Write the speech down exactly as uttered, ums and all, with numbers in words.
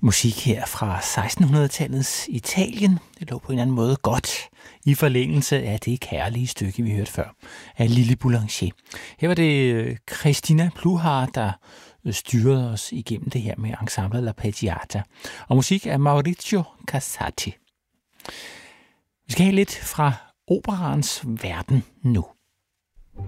Musik her fra sekstenhundredetallets Italien. Det lå på en eller anden måde godt i forlængelse af det kærlige stykke, vi hørte før, af Lille Boulanger. Her var det Christina Pluhar, der styrede os igennem det her med ensemblet La Peggiata. Og musik af Maurizio Casati. Vi skal have lidt fra operaens verden nu.